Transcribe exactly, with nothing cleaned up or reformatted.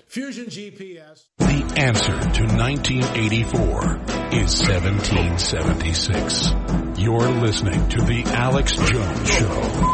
Fusion G P S. The answer to nineteen eighty-four is seventeen seventy-six. You're listening to The Alex Jones Show.